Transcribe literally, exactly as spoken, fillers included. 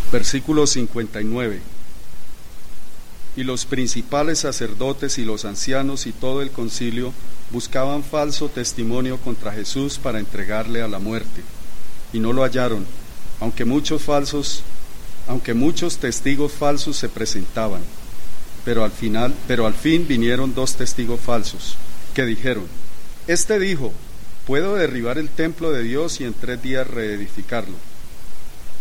Versículo cincuenta y nueve. Y los principales sacerdotes y los ancianos y todo el concilio buscaban falso testimonio contra Jesús para entregarle a la muerte, y no lo hallaron, aunque muchos falsos, aunque muchos testigos falsos se presentaban. Pero al final, pero al fin vinieron dos testigos falsos, que dijeron: Este dijo, puedo derribar el templo de Dios y en tres días reedificarlo.